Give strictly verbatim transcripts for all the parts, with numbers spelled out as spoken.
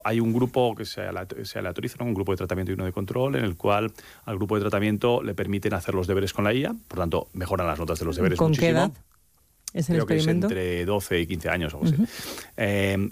Hay un grupo que se aleatoriza, ¿no? Un grupo de tratamiento y uno de control, en el cual al grupo de tratamiento le permiten hacer los deberes con la I A, por tanto, mejoran las notas de los deberes ¿Con muchísimo. qué edad es el Creo experimento? Que es entre doce y quince años o algo así. Uh-huh. Eh,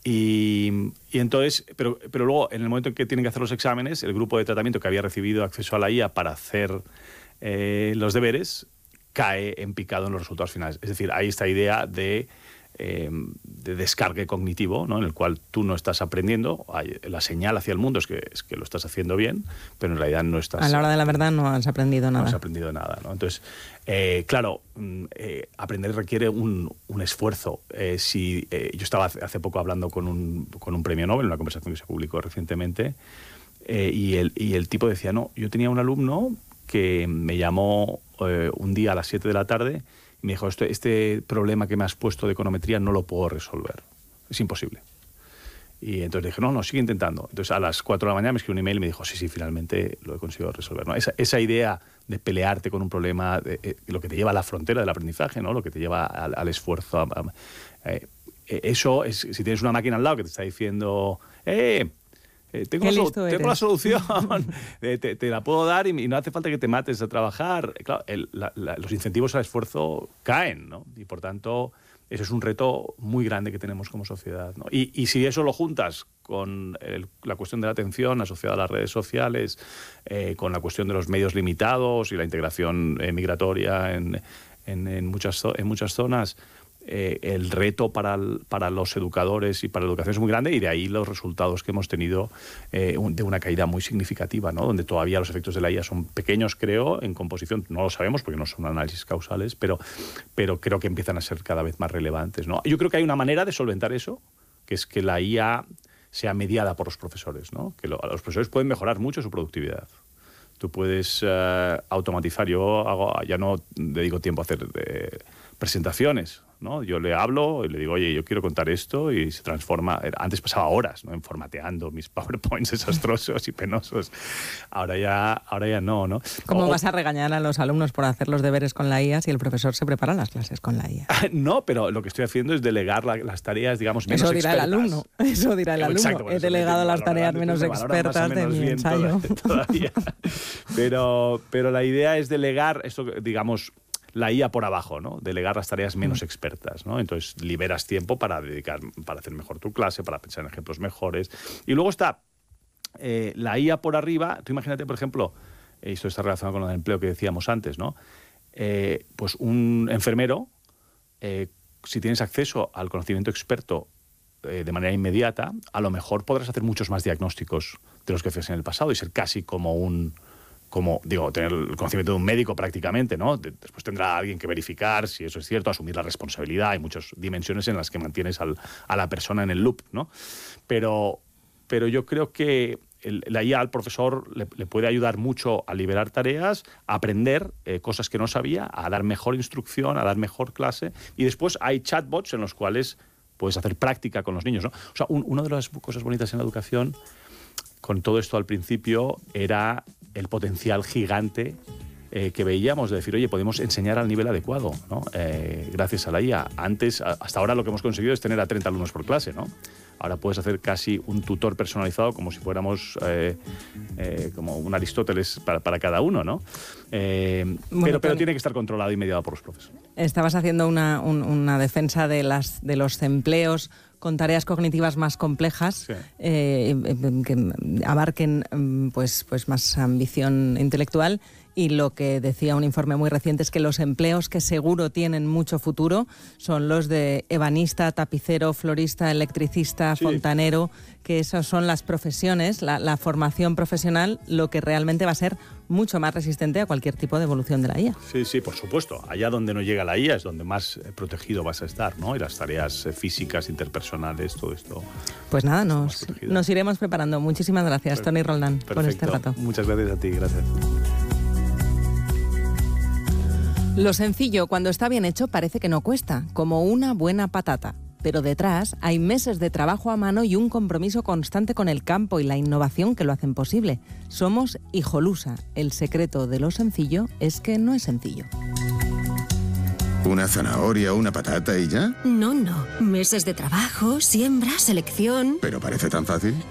y, y entonces, pero, pero luego, en el momento en que tienen que hacer los exámenes, el grupo de tratamiento que había recibido acceso a la I A para hacer eh, los deberes cae en picado en los resultados finales. Es decir, hay esta idea de... Eh, de descargue cognitivo, ¿no? En el cual tú no estás aprendiendo, hay, la señal hacia el mundo es que, es que lo estás haciendo bien, pero en realidad no estás... A la hora de la verdad no has aprendido nada. No has aprendido nada, ¿no? Entonces, eh, claro, eh, aprender requiere un, un esfuerzo. Eh, si, eh, yo estaba hace, hace poco hablando con un, con un premio Nobel, en una conversación que se publicó recientemente, eh, y, el, y el tipo decía, no, yo tenía un alumno que me llamó eh, un día a las siete de la tarde y me dijo, este, este problema que me has puesto de econometría no lo puedo resolver. Es imposible. Y entonces dije, no, no, sigue intentando. Entonces a las cuatro de la mañana me escribió un email y me dijo, sí, sí, finalmente lo he conseguido resolver, ¿no? Esa, esa idea de pelearte con un problema, de, eh, lo que te lleva a la frontera del aprendizaje, ¿no? Lo que te lleva al, al esfuerzo. A, a, eh, eso, es, si tienes una máquina al lado que te está diciendo, ¡eh! Eh, tengo, la, tengo la solución, te, te, te la puedo dar y, y no hace falta que te mates a trabajar. Claro, el, la, la, los incentivos al esfuerzo caen, ¿no? Y por tanto, eso es un reto muy grande que tenemos como sociedad, ¿no? Y, y si eso lo juntas con el, la cuestión de la atención asociada a las redes sociales, eh, con la cuestión de los medios limitados y la integración eh, migratoria en, en, en, muchas, en muchas zonas, Eh, el reto para, el, para los educadores y para la educación es muy grande, y de ahí los resultados que hemos tenido eh, un, de una caída muy significativa, ¿no? Donde todavía los efectos de la I A son pequeños, creo, en composición. No lo sabemos porque no son análisis causales, pero, pero creo que empiezan a ser cada vez más relevantes, ¿no? Yo creo que hay una manera de solventar eso, que es que la I A sea mediada por los profesores, ¿no? Que lo, los profesores pueden mejorar mucho su productividad. Tú puedes uh, automatizar. Yo hago, ya no dedico tiempo a hacer eh, presentaciones, ¿no? Yo le hablo y le digo, oye, yo quiero contar esto, y se transforma. Antes pasaba horas, ¿no? En formateando mis PowerPoints desastrosos y penosos. Ahora ya, ahora ya no, ¿no? ¿Cómo o, vas a regañar a los alumnos por hacer los deberes con la I A si el profesor se prepara las clases con la I A? No, pero lo que estoy haciendo es delegar la, las tareas, digamos, menos eso dirá expertas. El alumno, eso dirá el alumno. Exacto, he delegado las tareas menos expertas de mi ensayo. Todavía. Pero, pero la idea es delegar esto, digamos, la I A por abajo, ¿no? Delegar las tareas menos mm. expertas, ¿no? Entonces liberas tiempo para dedicar, para hacer mejor tu clase, para pensar en ejemplos mejores. Y luego está eh, la I A por arriba. Tú imagínate, por ejemplo, esto está relacionado con el empleo que decíamos antes, ¿no? Eh, pues un enfermero, eh, si tienes acceso al conocimiento experto eh, de manera inmediata, a lo mejor podrás hacer muchos más diagnósticos de los que hacías en el pasado y ser casi como un... como, digo, tener el conocimiento de un médico prácticamente, ¿no? Después tendrá alguien que verificar si eso es cierto, asumir la responsabilidad. Hay muchas dimensiones en las que mantienes al, a la persona en el loop, ¿no? Pero, pero yo creo que el, la I A al profesor le, le puede ayudar mucho a liberar tareas, a aprender eh, cosas que no sabía, a dar mejor instrucción, a dar mejor clase. Y después hay chatbots en los cuales puedes hacer práctica con los niños, ¿no? O sea, un, una de las cosas bonitas en la educación, con todo esto al principio, era el potencial gigante eh, que veíamos de decir, oye, podemos enseñar al nivel adecuado, ¿no? Eh, gracias a la I A. Antes, hasta ahora lo que hemos conseguido es tener a treinta alumnos por clase, ¿no? Ahora puedes hacer casi un tutor personalizado como si fuéramos eh, eh, como un Aristóteles para, para cada uno, ¿no? Eh, bueno, pero, pero tiene que estar controlado y mediado por los profesores. Estabas haciendo una, un, una defensa de, las, de los empleos con tareas cognitivas más complejas, sí. eh, que abarquen pues, pues más ambición intelectual. Y lo que decía un informe muy reciente es que los empleos que seguro tienen mucho futuro son los de ebanista, tapicero, florista, electricista, sí. fontanero, que esas son las profesiones, la, la formación profesional, lo que realmente va a ser mucho más resistente a cualquier tipo de evolución de la I A. Sí, sí, por supuesto. Allá donde no llega la I A es donde más protegido vas a estar, ¿no? Y las tareas físicas, interpersonales, todo esto. Pues nada, nos, nos iremos preparando. Muchísimas gracias, Perfecto. Toni Roldán, por este rato. Muchas gracias a ti, gracias. Lo sencillo, cuando está bien hecho, parece que no cuesta, como una buena patata. Pero detrás hay meses de trabajo a mano y un compromiso constante con el campo y la innovación que lo hacen posible. Somos Hijolusa. El secreto de lo sencillo es que no es sencillo. ¿Una zanahoria, una patata y ya? No, no. Meses de trabajo, siembra, selección... Pero parece tan fácil.